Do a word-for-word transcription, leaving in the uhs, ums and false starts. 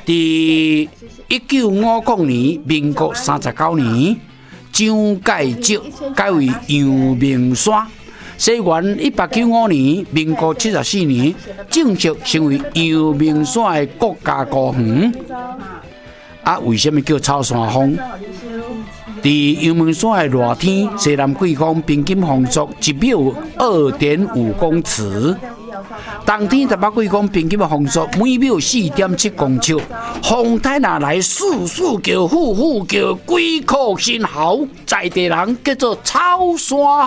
伫一九五九年，民国三十九年，蒋介石改为阳明山。西元一八九五年，民国七十四年，正式成为阳明山的国家公园。啊，为什么叫草山峰？伫阳明山的热天，西南季风平均风速一秒二点五公尺。冬天十八季风平均风速每秒四点七公尺，风台若来，四四叫，呼呼叫，鬼哭神嚎，在地人叫做草山